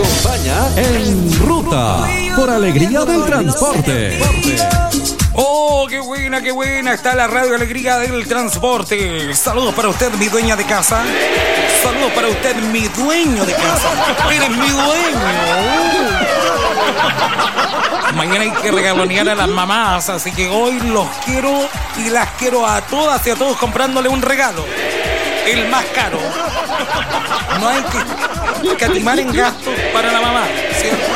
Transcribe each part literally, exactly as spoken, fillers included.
acompaña En Ruta por Alegría del Transporte. Oh, qué buena, qué buena está la radio Alegría del Transporte. Saludos para usted, mi dueña de casa. Saludos para usted, mi dueño de casa. Eres mi dueño. Uh. Mañana hay que regalonear a las mamás, así que hoy los quiero y las quiero a todas y a todos comprándole un regalo. El más caro. No hay que escatimar en gastos para la mamá, ¿cierto?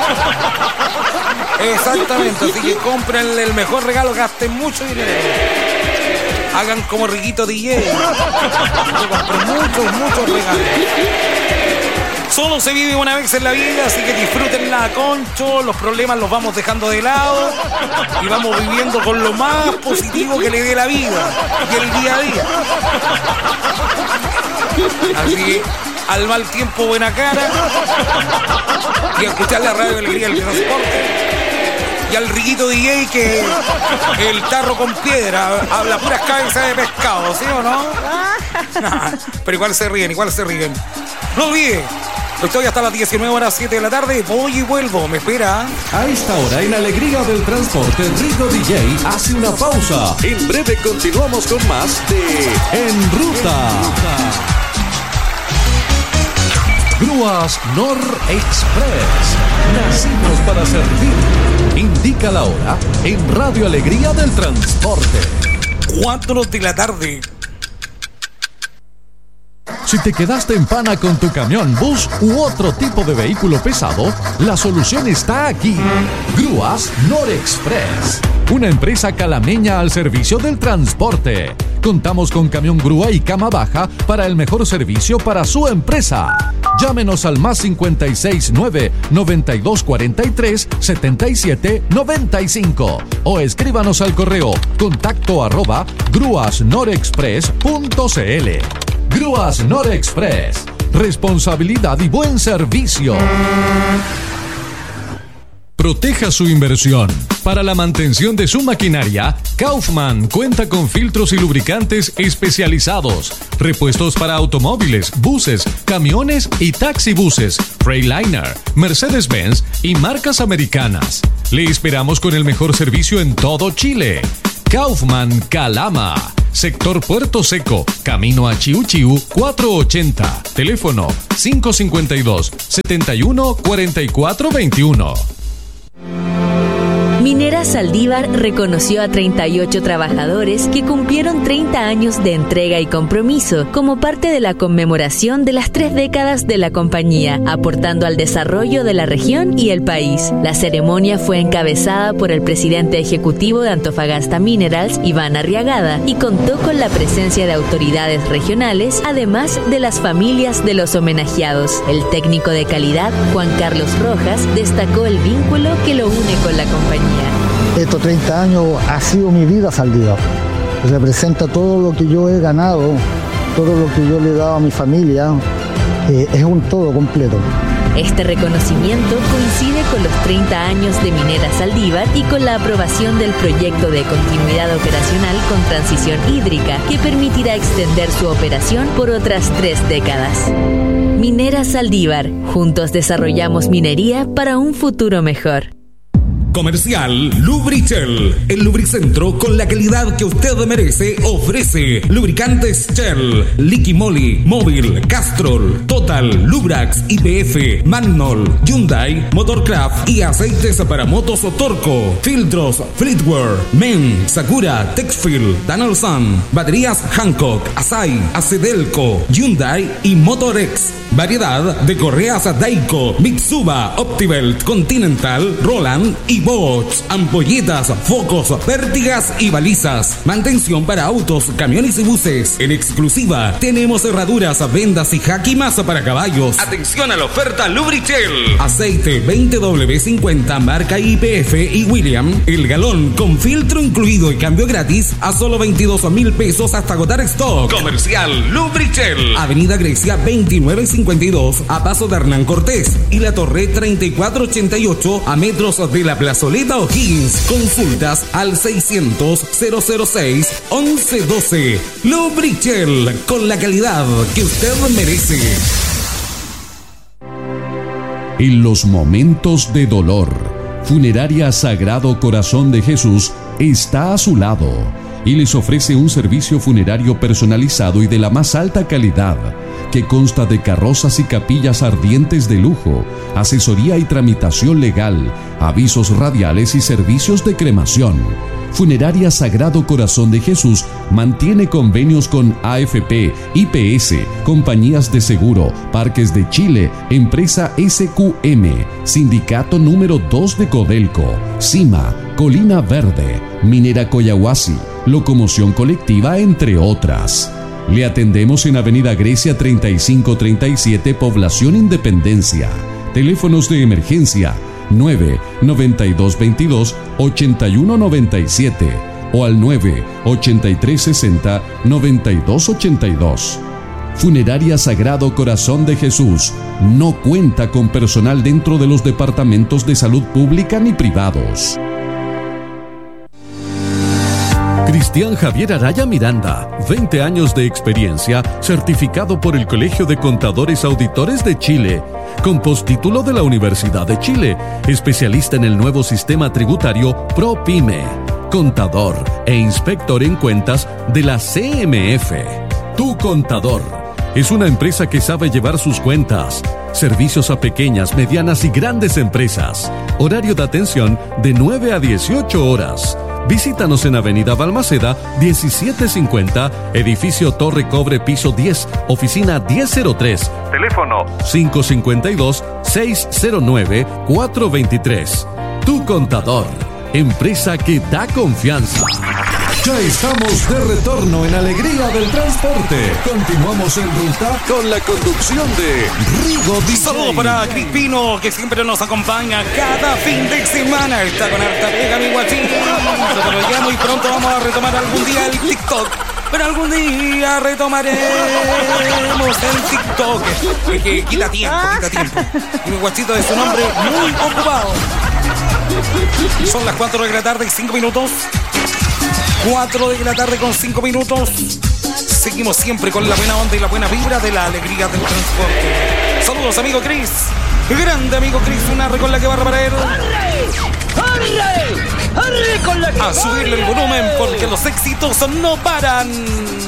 Exactamente, así que comprenle el mejor regalo, gasten mucho dinero. Hagan como Riquito D J. Compren muchos, muchos regalos. Solo se vive una vez en la vida, así que disfrútenla a concho. Los problemas los vamos dejando de lado y vamos viviendo con lo más positivo que le dé la vida y el día a día. Así que al mal tiempo buena cara y a escuchar la radio Alegría del Transporte. Y al Riquito D J que el tarro con piedra habla puras cabezas de pescado, ¿sí o no? Pero igual se ríen, igual se ríen. No olvide, estoy hasta las diecinueve horas siete de la tarde. Voy y vuelvo, me espera. A esta hora en Alegría del Transporte, Rico D J hace una pausa. En breve continuamos con más de En Ruta. Grúas Nor Express. Nacimos para servir. Indica la hora en Radio Alegría del Transporte. Cuatro de la tarde. Si te quedaste en pana con tu camión, bus u otro tipo de vehículo pesado, la solución está aquí. Grúas Nor Express. Una empresa calameña al servicio del transporte. Contamos con camión grúa y cama baja para el mejor servicio para su empresa. Llámenos al más cincuenta y seis nueve, noventa y dos cuarenta y tres, setenta y siete noventa y cinco o escríbanos al correo contacto arroba grúas norexpress punto cl. Grúas Nor Express. Responsabilidad y buen servicio. Proteja su inversión. Para la mantención de su maquinaria, Kaufman cuenta con filtros y lubricantes especializados, repuestos para automóviles, buses, camiones y taxibuses, Freightliner, Mercedes-Benz y marcas americanas. Le esperamos con el mejor servicio en todo Chile. Kaufman Calama, sector Puerto Seco, camino a Chiu Chiu cuatrocientos ochenta, teléfono cinco cinco dos, siete uno, cuatro cuatro dos uno. Minera Saldívar reconoció a treinta y ocho trabajadores que cumplieron treinta años de entrega y compromiso como parte de la conmemoración de las tres décadas de la compañía, aportando al desarrollo de la región y el país. La ceremonia fue encabezada por el presidente ejecutivo de Antofagasta Minerals, Iván Arriagada, y contó con la presencia de autoridades regionales, además de las familias de los homenajeados. El técnico de calidad, Juan Carlos Rojas, destacó el vínculo que lo une con la compañía. Estos treinta años ha sido mi vida Saldívar. Representa todo lo que yo he ganado, todo lo que yo le he dado a mi familia. Eh, es un todo completo. Este reconocimiento coincide con los treinta años de Minera Saldívar y con la aprobación del proyecto de continuidad operacional con transición hídrica que permitirá extender su operación por otras tres décadas. Minera Saldívar, juntos desarrollamos minería para un futuro mejor. Comercial Lubrichel, el lubricentro con la calidad que usted merece, ofrece lubricantes Shell, Liqui Moly, Móvil, Castrol, Total, Lubrax, I P F, Magnol, Hyundai, Motorcraft y aceites para motos Torco, filtros Fleetwear, Men, Sakura, Texfil, Danolsan, baterías Hancock, Asai, Acedelco, Hyundai y Motorex. Variedad de correas Daico, Mitsuba, Optibelt, Continental, Roland y Bosch. Ampolletas, focos, pértigas y balizas. Mantención para autos, camiones y buses. En exclusiva tenemos cerraduras, vendas y jaquimas para caballos. Atención a la oferta Lubrichel. Aceite veinte W cincuenta marca I P F y William. El galón con filtro incluido y cambio gratis a solo veintidós mil pesos hasta agotar stock. Comercial Lubrichel. Avenida Grecia veintinueve cincuenta y dos a paso de Hernán Cortés y la Torre treinta y cuatro ochenta y ocho a metros de la Plazoleta O'Higgins. Consultas al seiscientos, cero cero seis, once doce. Lubrichel, con la calidad que usted merece. en los momentos de dolor. Funeraria Sagrado Corazón de Jesús está a su lado y les ofrece un servicio funerario personalizado y de la más alta calidad, que consta de carrozas y capillas ardientes de lujo, asesoría y tramitación legal, avisos radiales y servicios de cremación. Funeraria Sagrado Corazón de Jesús mantiene convenios con A F P, I P S, compañías de seguro, Parques de Chile, Empresa S Q M, Sindicato número dos de Codelco, CIMA, Colina Verde, Minera Coyahuasi, Locomoción Colectiva, entre otras. Le atendemos en Avenida Grecia treinta y cinco treinta y siete, Población Independencia. Teléfonos de emergencia nueve noventa y dos veintidós ochenta y uno noventa y siete o al nueve ochenta y tres sesenta noventa y dos ochenta y dos. Funeraria Sagrado Corazón de Jesús no cuenta con personal dentro de los departamentos de salud pública ni privados. Cristian Javier Araya Miranda, veinte años de experiencia, certificado por el Colegio de Contadores Auditores de Chile, con postítulo de la Universidad de Chile, especialista en el nuevo sistema tributario ProPyme, contador e inspector en cuentas de la C M F. Tu Contador es una empresa que sabe llevar sus cuentas. Servicios a pequeñas, medianas y grandes empresas. Horario de atención de nueve a dieciocho horas. Visítanos en Avenida Balmaceda diecisiete cincuenta, Edificio Torre Cobre, piso diez, oficina diez cero tres. Teléfono cinco cinco dos, seis cero nueve, cuatro dos tres. Tu Contador, empresa que da confianza. Ya estamos de retorno en Alegría del Transporte. Continuamos en ruta con la conducción de Rigo D J. Saludos para Crispino, que siempre nos acompaña cada fin de semana. Está con harta pega, mi guachín. Pero ya muy pronto vamos a retomar algún día el TikTok. Pero algún día retomaremos el TikTok. Que, que quita tiempo, quita tiempo. Y mi guachito es un hombre muy ocupado. Son las cuatro de la tarde y cinco minutos. cuatro de la tarde con cinco minutos. Seguimos siempre con la buena onda y la buena vibra de la alegría del transporte. Saludos, amigo Chris. Grande amigo Chris, una arre con la que barra para él. ¡Arre! ¡Arre con la que A subirle el volumen porque los éxitos no paran.